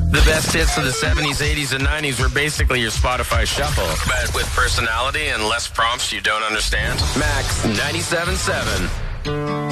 The best hits of the 70s, 80s, and 90s were basically your Spotify shuffle, but with personality and less prompts you don't understand. Max 97.7.